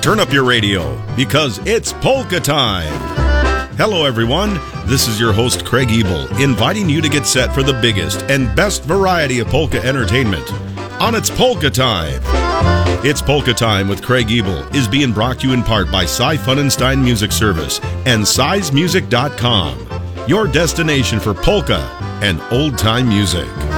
Turn up your radio because it's polka time. Hello, everyone. This is your host, Craig Ebel, inviting you to get set for the biggest and best variety of polka entertainment on It's Polka Time. It's Polka Time with Craig Ebel is being brought to you in part by Cy Funenstein Music Service and SizMusic.com, your destination for polka and old-time music.